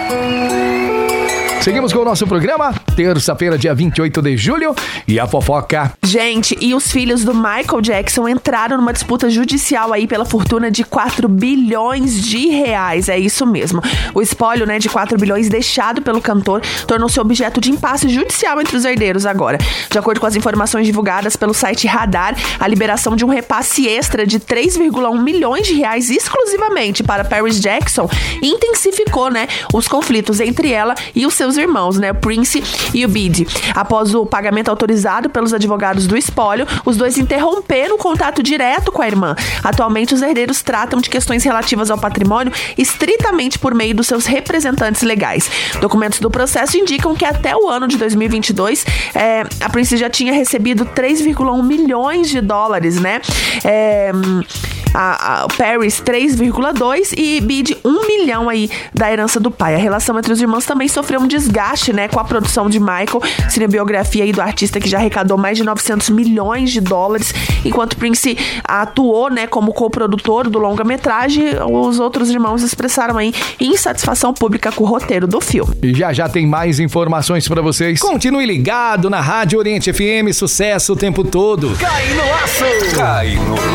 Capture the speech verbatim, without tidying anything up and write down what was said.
Seguimos com o nosso programa, terça-feira, dia vinte e oito de julho, e a fofoca. Gente, e os filhos do Michael Jackson entraram numa disputa judicial aí pela fortuna de quatro bilhões de reais, é isso mesmo. O espólio, né, de quatro bilhões deixado pelo cantor tornou-se objeto de impasse judicial entre os herdeiros agora. De acordo com as informações divulgadas pelo site Radar, a liberação de um repasse extra de três vírgula um milhões de reais exclusivamente para Paris Jackson intensificou, né, os conflitos entre ela e os seus irmãos, né, o Prince e o Bid. Após o pagamento autorizado pelos advogados do espólio, os dois interromperam o contato direto com a irmã. Atualmente, os herdeiros tratam de questões relativas ao patrimônio estritamente por meio dos seus representantes legais. Documentos do processo indicam que até o ano de dois mil e vinte e dois, é, a Prince já tinha recebido três vírgula um milhões de dólares, né? É, a, a Paris três vírgula dois e Bid um milhão aí da herança do pai. A relação entre os irmãos também sofreu um desgaste, né, com a produção de Michael, cinebiografia aí do artista que já arrecadou mais de novecentos milhões de dólares, enquanto Prince atuou, né, como coprodutor do longa-metragem. Os outros irmãos expressaram aí insatisfação pública com o roteiro do filme. E já já tem mais informações pra vocês. Continue ligado na Rádio Oriente F M, sucesso o tempo todo. Cai no laço! Cai no